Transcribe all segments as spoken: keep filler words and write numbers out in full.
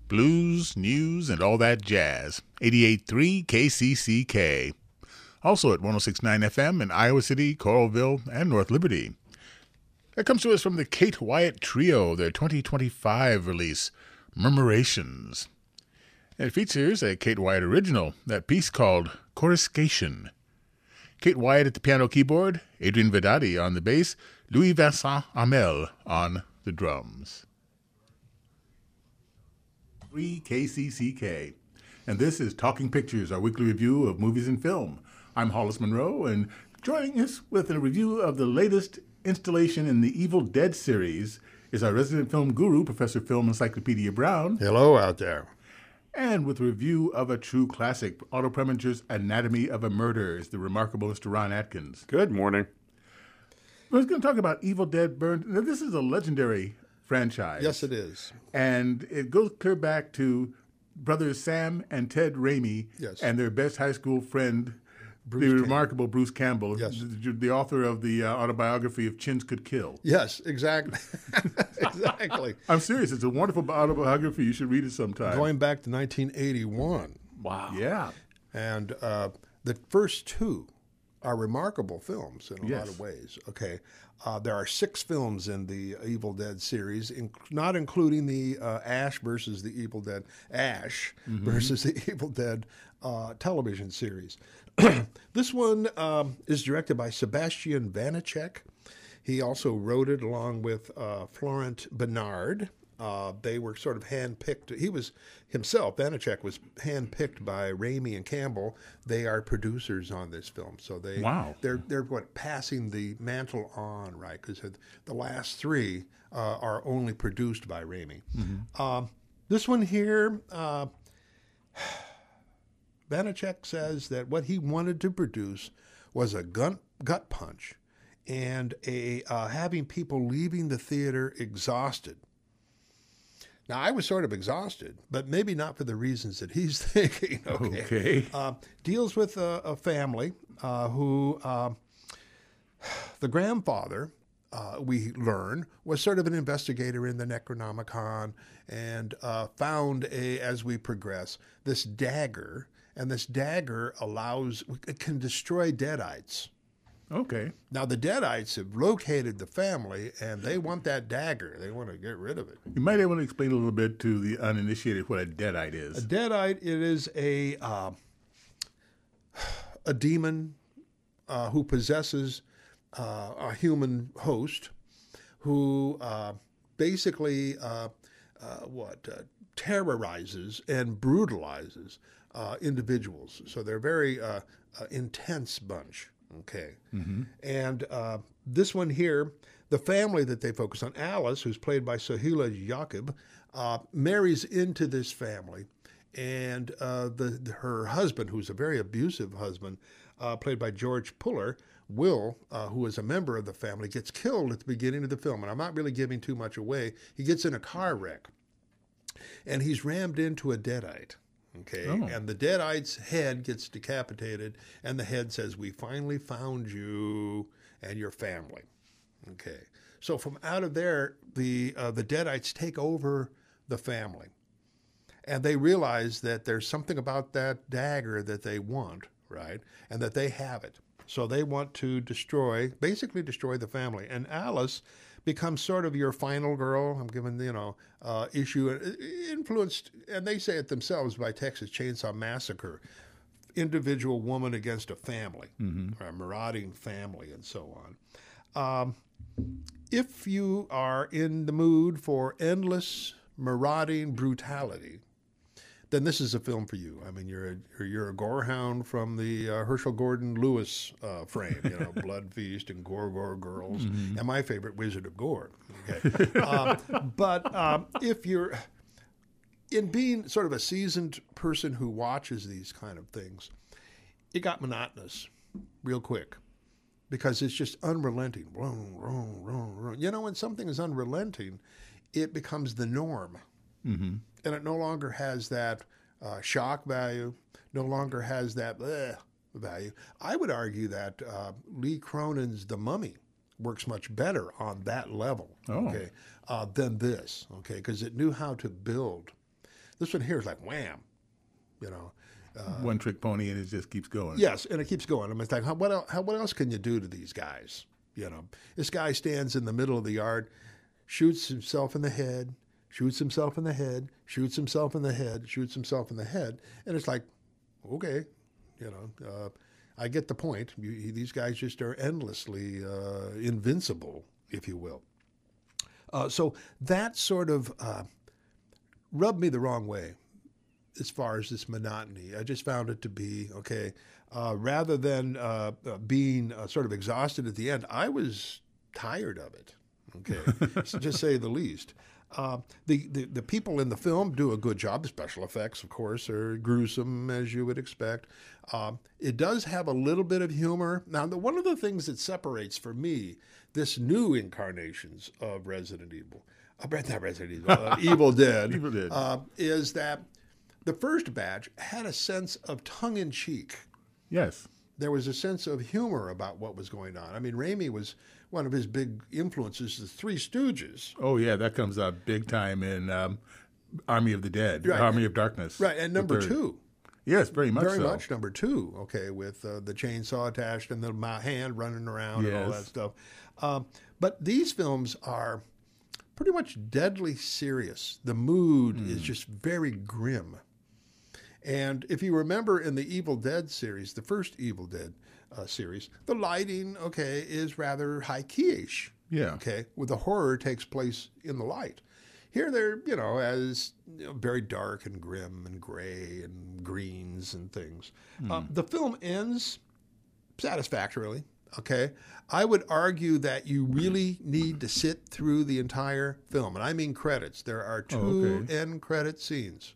Blues, news, and all that jazz. eighty-eight point three K C C K. Also at one oh six point nine F M in Iowa City, Coralville, and North Liberty. That comes to us from the Kate Wyatt Trio, their twenty twenty-five release, Murmurations. And it features a Kate Wyatt original, that piece called Coruscation. Kate Wyatt at the piano keyboard, Adrian Vedati on the bass, Louis Vincent Amel on the drums. three K C C K. And this is Talking Pictures, our weekly review of movies and film. I'm Hollis Monroe, and joining us with a review of the latest installation in the Evil Dead series is our resident film guru, Professor Film Encyclopedia Brown. Hello out there. And with a review of a true classic, Otto Preminger's Anatomy of a Murder, is the remarkable Mister Ron Atkins. Good morning. We're going to talk about Evil Dead Burned. Now, this is a legendary franchise. Yes, it is. And it goes clear back to brothers Sam and Ted Raimi Yes. and their best high school friend, Bruce the Campbell. remarkable Bruce Campbell, Yes. the, the author of the uh, autobiography of Chins Could Kill. Yes, exactly. exactly. I'm serious. It's a wonderful autobiography. You should read it sometime. Going back to nineteen eighty-one. Wow. Yeah. And uh, the first two are remarkable films in a Yes. lot of ways. Okay. Uh, there are six films in the Evil Dead series, inc- not including the uh, Ash versus the Evil Dead, Ash Mm-hmm. versus the Evil Dead uh, television series. This one um, is directed by Sebastian Vanacek. He also wrote it along with uh, Florent Bernard. Uh, they were sort of handpicked. He was himself, Vanacek, was handpicked by Raimi and Campbell. They are producers on this film, so they Wow. they're they're what passing the mantle on, right? Because the last three uh, are only produced by Raimi. Um, this one here, uh, Vanacek says that what he wanted to produce was a gut gut punch and a uh, having people leaving the theater exhausted. Now, I was sort of exhausted, but maybe not for the reasons that he's thinking. Okay. Okay. Uh, deals with a, a family uh, who uh, the grandfather, uh, we learn, was sort of an investigator in the Necronomicon and uh, found, a, as we progress, this dagger. And this dagger allows, it can destroy deadites. Okay. Now, the Deadites have located the family, and they want that dagger. They want to get rid of it. You might want to explain a little bit to the uninitiated what a deadite is. A Deadite, it is a uh, a demon uh, who possesses uh, a human host, who uh, basically uh, uh, what uh, terrorizes and brutalizes uh, individuals. So they're a very uh, uh, intense bunch. Okay. Mm-hmm. And uh, this one here, the family that they focus on, Alice, who's played by Sohila Jacob, uh, marries into this family. And uh, the, the her husband, who's a very abusive husband, uh, played by George Puller, Will, uh, who is a member of the family, gets killed at the beginning of the film. And I'm not really giving too much away. He gets in a car wreck. And he's rammed into a deadite. Okay, Oh. and the deadite's head gets decapitated, and the head says, "We finally found you and your family." Okay, so from out of there, the uh, the deadites take over the family, and they realize that there's something about that dagger that they want, right, and that they have it. So they want to destroy, basically destroy the family. And Alice becomes sort of your final girl. I'm giving, you know, uh, issue influenced, and they say it themselves, by Texas Chainsaw Massacre. Individual woman against a family, Mm-hmm. or a marauding family, and so on. Um, if you are in the mood for endless marauding brutality, then this is a film for you. I mean, you're a, you're, you're a gorehound from the uh, Herschel Gordon Lewis uh, frame, you know, Blood Feast and Gore Gore Girls, Mm-hmm. and my favorite, Wizard of Gore. Okay, um, but um, if you're in being sort of a seasoned person who watches these kind of things, it got monotonous real quick because it's just unrelenting. Vroom, vroom, vroom, vroom. You know, when something is unrelenting, it becomes the norm. Mm-hmm. And it no longer has that uh, shock value, no longer has that bleh value. I would argue that uh, Lee Cronin's The Mummy works much better on that level, Oh. okay, uh, than this, okay, because it knew how to build. This one here is like wham, you know. Uh, One trick pony, and it just keeps going. Yes, and it keeps going. I mean, it's like, how, what, else, how, what else can you do to these guys? You know, this guy stands in the middle of the yard, shoots himself in the head, shoots himself in the head, shoots himself in the head, shoots himself in the head, and it's like, okay, you know, uh, I get the point. You, these guys just are endlessly uh, invincible, if you will. Uh, so that sort of uh, rubbed me the wrong way. As far as this monotony, I just found it to be, okay, uh, rather than uh, uh, being uh, sort of exhausted at the end, I was tired of it, okay, to just say the least. Uh, the, the, the people in the film do a good job. The special effects, of course, are gruesome, as you would expect. Uh, it does have a little bit of humor. Now, the, one of the things that separates, for me, this new incarnations of Resident Evil, uh, not Resident Evil, uh, Evil Dead, Evil Dead. Uh, is that the first batch had a sense of tongue-in-cheek. Yes. There was a sense of humor about what was going on. I mean, Raimi was, one of his big influences, the Three Stooges. Oh, yeah, that comes up big time in um, Army of the Dead, Right. Army of Darkness. Right, and number two. Yes, very much Very so. much number two, okay, with uh, the chainsaw attached and the ma- hand running around and all Yes. that stuff. Um, but these films are pretty much deadly serious. The mood Mm. is just very grim. And if you remember in the Evil Dead series, the first Evil Dead uh, series, the lighting, okay, is rather high-key-ish. Yeah. Okay, where the horror takes place in the light. Here they're, you know, as you know, very dark and grim and gray and greens and things. Uh, the film ends satisfactorily. Okay, I would argue that you really need to sit through the entire film, and I mean credits. There are two Oh, okay. end credit scenes.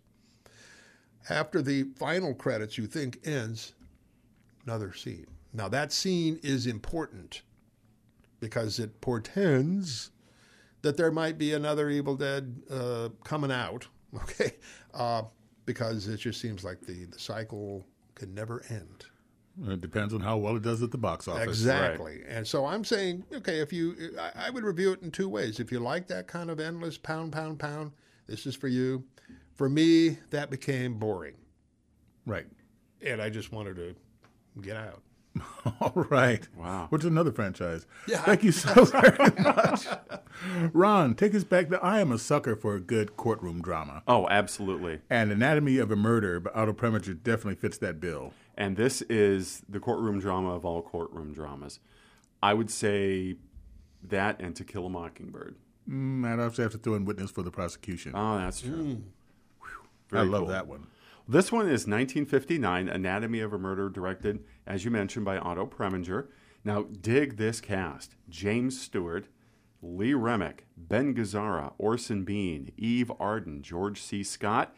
After the final credits, you think ends, another scene. Now that scene is important because it portends that there might be another Evil Dead uh, coming out. Okay, uh, because it just seems like the the cycle can never end. It depends on how well it does at the box office. Exactly. And so I'm saying, okay, if you, I, I would review it in two ways. If you like that kind of endless pound, pound, pound, this is for you. For me, that became boring. Right. And I just wanted to get out. All right. Wow. Which is another franchise. Yeah. Thank you so very much. Ron, take us back. To, I am a sucker for a good courtroom drama. Oh, absolutely. And Anatomy of a Murder by Otto Preminger definitely fits that bill. And this is the courtroom drama of all courtroom dramas. I would say that and To Kill a Mockingbird. Mm, I'd also have to throw in Witness for the Prosecution. Oh, that's true. Mm. Very I love cool. that one. This one is nineteen fifty-nine, Anatomy of a Murder, directed, as you mentioned, by Otto Preminger. Now, dig this cast. James Stewart, Lee Remick, Ben Gazzara, Orson Bean, Eve Arden, George C. Scott,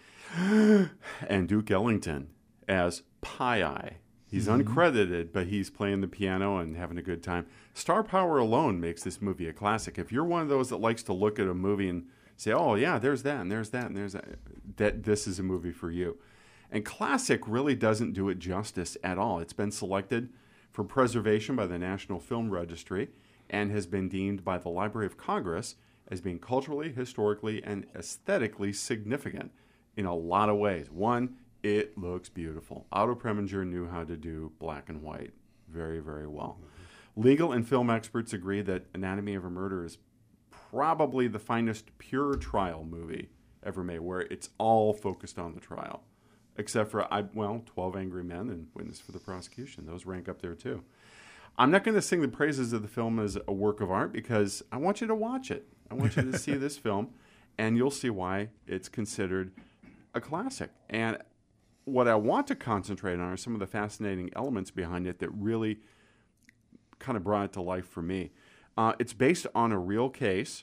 and Duke Ellington as Pie-Eye. He's Mm-hmm. uncredited, but he's playing the piano and having a good time. Star power alone makes this movie a classic. If you're one of those that likes to look at a movie and say, oh, yeah, there's that, and there's that, and there's that, that this is a movie for you. And classic really doesn't do it justice at all. It's been selected for preservation by the National Film Registry and has been deemed by the Library of Congress as being culturally, historically, and aesthetically significant in a lot of ways. One, it looks beautiful. Otto Preminger knew how to do black and white very, very well. Legal and film experts agree that Anatomy of a Murder is probably the finest pure trial movie ever made, where it's all focused on the trial. Except for, I well, twelve Angry Men and Witness for the Prosecution. Those rank up there, too. I'm not going to sing the praises of the film as a work of art because I want you to watch it. I want you to see this film, and you'll see why it's considered a classic. And what I want to concentrate on are some of the fascinating elements behind it that really kind of brought it to life for me. Uh, it's based on a real case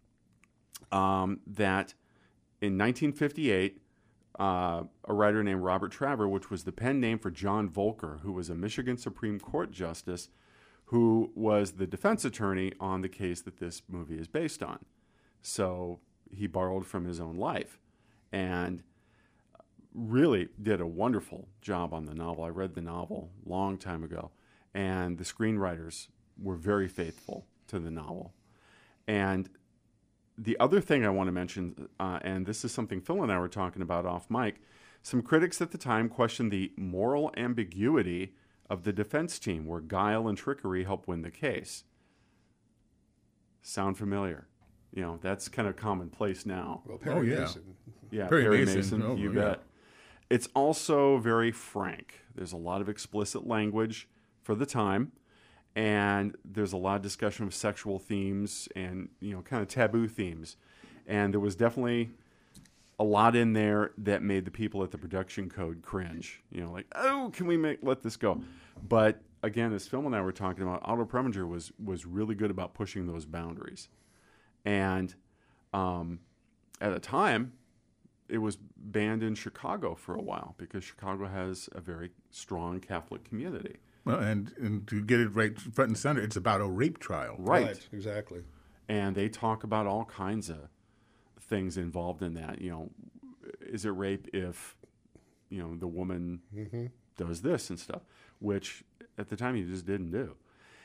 um, that in nineteen fifty-eight, Uh, a writer named Robert Traver, which was the pen name for John Volker, who was a Michigan Supreme Court justice who was the defense attorney on the case that this movie is based on. So he borrowed from his own life and really did a wonderful job on the novel. I read the novel a long time ago, and the screenwriters were very faithful to the novel. And the other thing I want to mention, uh, and this is something Phil and I were talking about off mic, some critics at the time questioned the moral ambiguity of the defense team, where guile and trickery help win the case. Sound familiar? You know, that's kind of commonplace now. Well, Perry Oh, yeah. Mason. Yeah, Perry Perry, Mason. Mason, Oh, you yeah. bet. It's also very frank. There's a lot of explicit language for the time, and there's a lot of discussion of sexual themes and, you know, kind of taboo themes. And there was definitely a lot in there that made the people at the production code cringe. You know, like, oh, can we make let this go? But again, as Phil and I were talking about, Otto Preminger was was really good about pushing those boundaries. And um, at the time, it was banned in Chicago for a while because Chicago has a very strong Catholic community. Well, and, and to get it right front and center, it's about a rape trial. Right. Exactly. And they talk about all kinds of things involved in that. You know, is it rape if, you know, the woman Mm-hmm. does this and stuff, which at the time you just didn't do.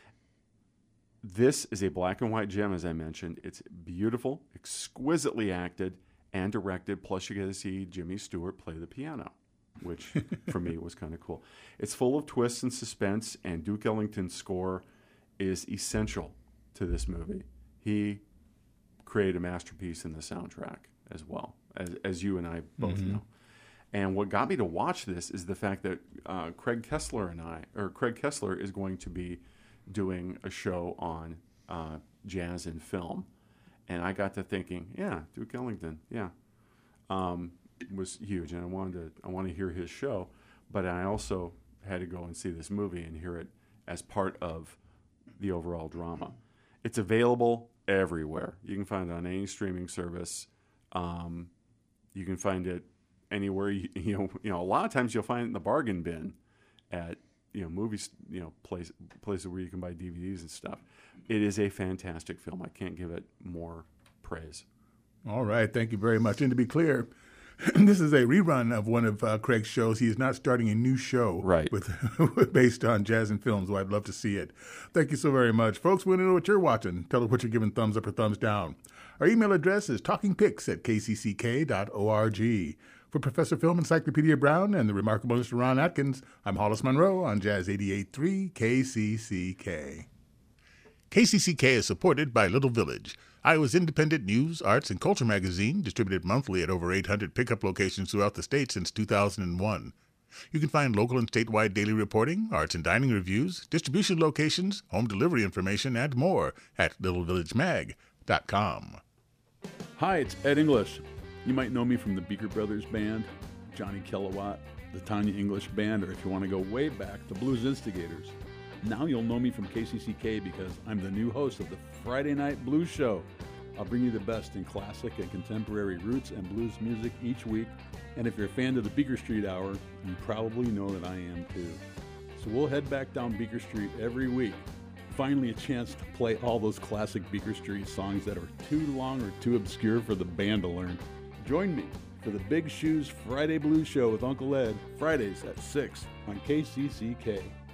This is a black and white gem, as I mentioned. It's beautiful, exquisitely acted and directed, plus you get to see Jimmy Stewart play the piano, which for me was kind of cool. It's full of twists and suspense, and Duke Ellington's score is essential to this movie. He created a masterpiece in the soundtrack as well, as, as you and I both Mm-hmm. know. And what got me to watch this is the fact that uh, Craig Kessler and I, or Craig Kessler is going to be doing a show on uh, jazz and film. And I got to thinking, yeah, Duke Ellington, yeah, um, was huge. And I wanted to, I want to hear his show, but I also had to go and see this movie and hear it as part of the overall drama. It's available everywhere. You can find it on any streaming service. Um, you can find it anywhere. You, you know, you know, a lot of times you'll find it in the bargain bin at, you know, movies, you know, place, places where you can buy D V Ds and stuff. It is a fantastic film. I can't give it more praise. All right. Thank you very much. And to be clear, this is a rerun of one of uh, Craig's shows. He is not starting a new show Right. with based on jazz and films, so I'd love to see it. Thank you so very much. Folks, we want to know what you're watching. Tell us what you're giving thumbs up or thumbs down. Our email address is talkingpics at k c c k dot org. For Professor Film Encyclopedia Brown and the remarkable Mister Ron Atkins, I'm Hollis Monroe on Jazz eighty-eight point three K C C K. K C C K is supported by Little Village, Iowa's independent news, arts, and culture magazine, distributed monthly at over eight hundred pickup locations throughout the state since two thousand one. You can find local and statewide daily reporting, arts and dining reviews, distribution locations, home delivery information, and more at little village mag dot com. Hi, it's Ed English. You might know me from the Beaker Brothers Band, Johnny Kilowatt, the Tanya English Band, or if you want to go way back, the Blues Instigators. Now you'll know me from K C C K because I'm the new host of the Friday Night Blues Show. I'll bring you the best in classic and contemporary roots and blues music each week. And if you're a fan of the Beaker Street Hour, you probably know that I am too. So we'll head back down Beaker Street every week. Finally a chance to play all those classic Beaker Street songs that are too long or too obscure for the band to learn. Join me for the Big Shoes Friday Blues Show with Uncle Ed, Fridays at six on K C C K.